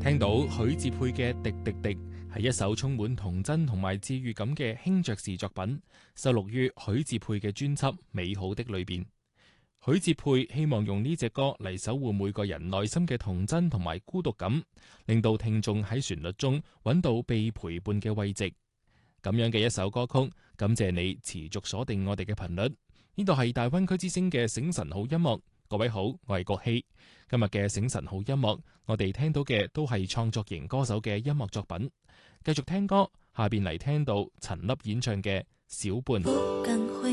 聽到許志佩嘅《滴滴滴》係一首充滿童真同埋治愈感嘅輕爵士作品，收錄於許志佩嘅專輯《美好的》裏邊。許志佩希望用呢隻歌嚟守護每個人內心嘅童真同埋孤獨感，令到聽眾喺旋律中揾到被陪伴嘅慰藉。咁樣嘅一首歌曲，感謝你持續鎖定我哋嘅頻率。呢度係大灣區之聲嘅醒晨好音樂，各位好，我係國希。今日嘅醒晨好音樂，我哋聽到嘅都係創作型歌手嘅音樂作品。繼續聽歌，下邊嚟聽到陳粒演唱嘅《小伴》。